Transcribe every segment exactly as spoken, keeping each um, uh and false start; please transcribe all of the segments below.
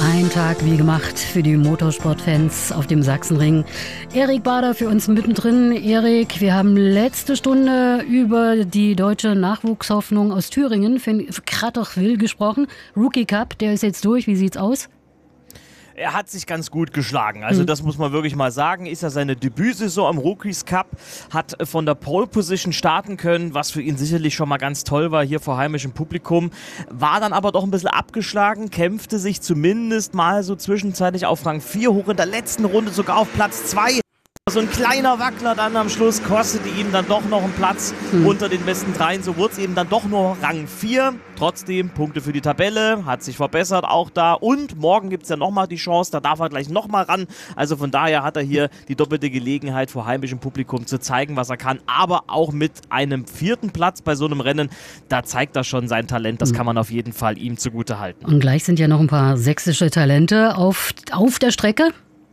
Ein Tag wie gemacht für die Motorsportfans auf dem Sachsenring. Erik Bader für uns mittendrin. Erik, wir haben letzte Stunde über die deutsche Nachwuchshoffnung aus Thüringen, Kratochwil, gesprochen. Rookie Cup, der ist jetzt durch. Wie sieht's aus? Er hat sich ganz gut geschlagen, also das muss man wirklich mal sagen. Ist ja seine Debütsaison am Rookies Cup, hat von der Pole Position starten können, was für ihn sicherlich schon mal ganz toll war hier vor heimischem Publikum. War dann aber doch ein bisschen abgeschlagen, kämpfte sich zumindest mal so zwischenzeitlich auf Rang vier hoch, in der letzten Runde sogar auf Platz zwei. So ein kleiner Wackler dann am Schluss kostete ihm dann doch noch einen Platz mhm. unter den besten dreien. So wurde es eben dann doch nur Rang vier. Trotzdem Punkte für die Tabelle, hat sich verbessert auch da. Und morgen gibt es ja nochmal die Chance, da darf er gleich nochmal ran. Also von daher hat er hier die doppelte Gelegenheit vor heimischem Publikum zu zeigen, was er kann. Aber auch mit einem vierten Platz bei so einem Rennen, da zeigt er schon sein Talent. Das mhm. kann man auf jeden Fall ihm zugute halten. Und gleich sind ja noch ein paar sächsische Talente auf, auf der Strecke.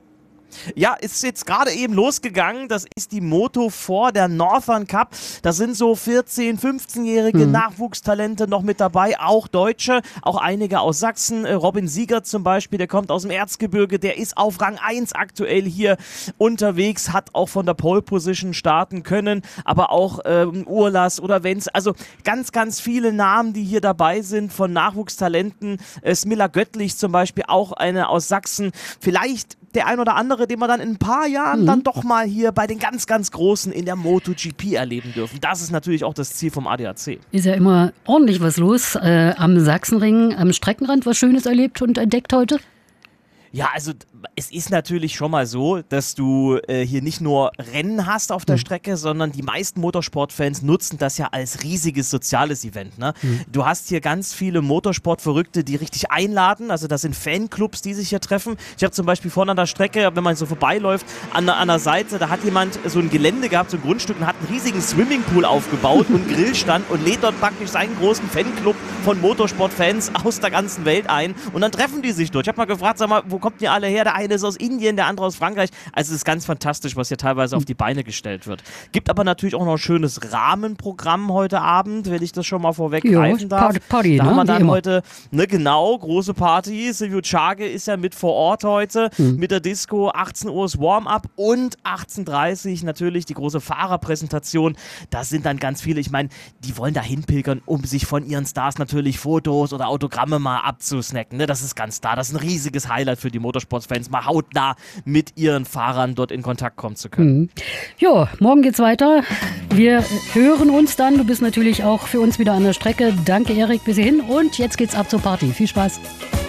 Ja, ist jetzt gerade eben losgegangen. Das ist die Moto vor der Northern Cup. Da sind so vierzehn-, fünfzehnjährige mhm. Nachwuchstalente noch mit dabei, auch Deutsche, auch einige aus Sachsen. Robin Siegert zum Beispiel, der kommt aus dem Erzgebirge, der ist auf Rang eins aktuell hier unterwegs, hat auch von der Pole Position starten können, aber auch ähm, Urlas oder Wenz. Also ganz, ganz viele Namen, die hier dabei sind von Nachwuchstalenten. Äh, Smilla Göttlich zum Beispiel, auch eine aus Sachsen. Vielleicht der ein oder andere, den wir dann in ein paar Jahren mhm. dann doch mal hier bei den ganz, ganz Großen in der MotoGP erleben dürfen. Das ist natürlich auch das Ziel vom A D A C. Ist ja immer ordentlich was los äh, am Sachsenring, am Streckenrand. Was Schönes erlebt und entdeckt heute? Ja, also es ist natürlich schon mal so, dass du äh, hier nicht nur Rennen hast auf der mhm. Strecke, sondern die meisten Motorsportfans nutzen das ja als riesiges soziales Event. Ne? Mhm. Du hast hier ganz viele Motorsportverrückte, die richtig einladen. Also das sind Fanclubs, die sich hier treffen. Ich habe zum Beispiel vorne an der Strecke, wenn man so vorbeiläuft, an, an der Seite, da hat jemand so ein Gelände gehabt, so ein Grundstück, und hat einen riesigen Swimmingpool aufgebaut und Grillstand und lädt dort praktisch seinen großen Fanclub von Motorsportfans aus der ganzen Welt ein. Und dann treffen die sich dort. Ich habe mal gefragt, sag mal, wo kommt ihr alle her? Der eine ist aus Indien, der andere aus Frankreich. Also es ist ganz fantastisch, was hier teilweise auf die Beine gestellt wird. Gibt aber natürlich auch noch ein schönes Rahmenprogramm heute Abend, wenn ich das schon mal vorweggreifen darf. Party, da ne? haben wir dann Wie heute, ne, genau, große Party. Silvio Czage ist ja mit vor Ort heute mhm. mit der Disco. achtzehn Uhr ist Warm-up und achtzehn Uhr dreißig natürlich die große Fahrerpräsentation. Da sind dann ganz viele, ich meine, die wollen da hinpilgern, um sich von ihren Stars natürlich Fotos oder Autogramme mal abzusnacken. Ne? Das ist ganz klar. Das ist ein riesiges Highlight für die Motorsportfans, mal hautnah mit ihren Fahrern dort in Kontakt kommen zu können. Mhm. Jo, morgen geht's weiter. Wir hören uns dann. Du bist natürlich auch für uns wieder an der Strecke. Danke, Erik, bis hierhin. Und jetzt geht's ab zur Party. Viel Spaß.